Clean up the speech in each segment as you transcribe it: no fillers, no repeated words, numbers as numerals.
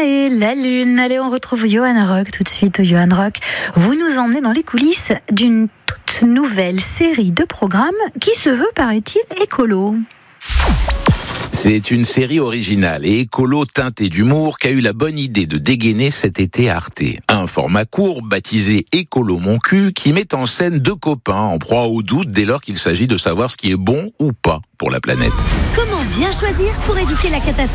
et la lune. Allez, on retrouve Johan Rock tout de suite. Johan Rock, vous nous emmenez dans les coulisses d'une toute nouvelle série de programmes qui se veut, paraît-il, écolo. C'est une série originale et écolo teintée d'humour qu'a eu la bonne idée de dégainer cet été à Arte. Un format court baptisé Écolo Mon Cul qui met en scène deux copains en proie au doute dès lors qu'il s'agit de savoir ce qui est bon ou pas pour la planète. Comment bien choisir pour éviter la catastrophe ?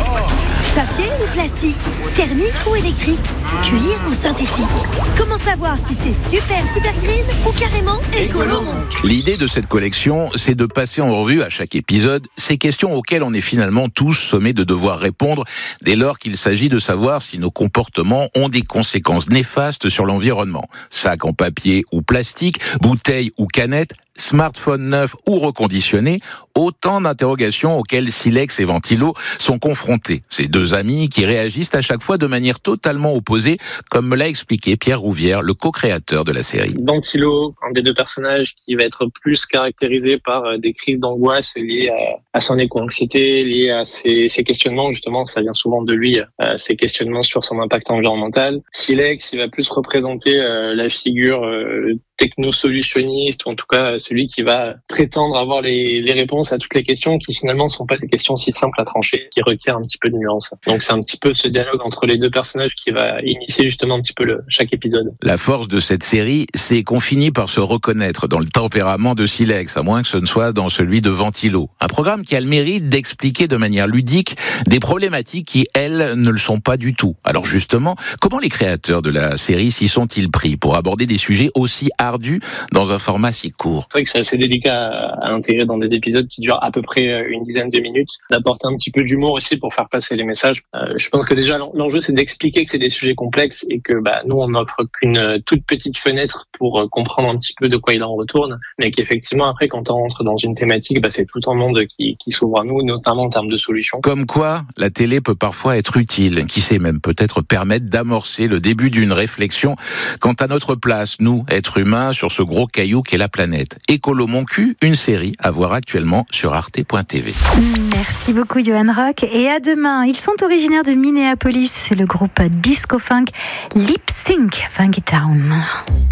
Papier ou plastique ? Thermique ou électrique ? Cuir ou synthétique ? Comment savoir si c'est super green ou carrément écolo ? L'idée de cette collection, c'est de passer en revue à chaque épisode ces questions auxquelles on est finalement tous sommés de devoir répondre dès lors qu'il s'agit de savoir si nos comportements ont des conséquences néfastes sur l'environnement. Sac en papier ou plastique, bouteille ou canette, smartphone neuf ou reconditionné, autant d'interrogations auxquelles Silex et Ventilo sont confrontés. Ces deux amis qui réagissent à chaque fois de manière totalement opposée, comme me l'a expliqué Pierre Rouvière, le co-créateur de la série. Ventilo, un des deux personnages qui va être plus caractérisé par des crises d'angoisse liées à son éco-anxiété, liées à ses questionnements, justement, ça vient souvent de lui, ses questionnements sur son impact environnemental. Silex, il va plus représenter la figure techno-solutionniste, ou en tout cas celui qui va prétendre avoir les réponses à toutes les questions qui finalement ne sont pas des questions si simples à trancher, qui requièrent un petit peu de nuance. Donc c'est un petit peu ce dialogue entre les deux personnages qui va initier justement un petit peu chaque épisode. La force de cette série, c'est qu'on finit par se reconnaître dans le tempérament de Silex, à moins que ce ne soit dans celui de Ventilo. Un programme qui a le mérite d'expliquer de manière ludique des problématiques qui, elles, ne le sont pas du tout. Alors justement, comment les créateurs de la série s'y sont-ils pris pour aborder des sujets aussi ardus dans un format si court? C'est vrai que c'est assez délicat à intégrer dans des épisodes qui durent à peu près une dizaine de minutes, d'apporter un petit peu d'humour aussi pour faire passer les messages. Je pense que déjà l'enjeu c'est d'expliquer que c'est des sujets complexes et que nous on n'offre qu'une toute petite fenêtre pour comprendre un petit peu de quoi il en retourne, mais qu'effectivement après quand on rentre dans une thématique, c'est tout un monde qui s'ouvre à nous, notamment en termes de solutions. Comme quoi, la télé peut parfois être utile, qui sait même peut-être permettre d'amorcer le début d'une réflexion quant à notre place, nous, êtres humains, sur ce gros caillou qu'est la planète. Écolo Mon Cul, une série à voir actuellement sur arte.tv. Merci beaucoup Johan Rock et à demain. Ils sont originaires de Minneapolis, c'est le groupe disco funk Lip Sync Funky Town.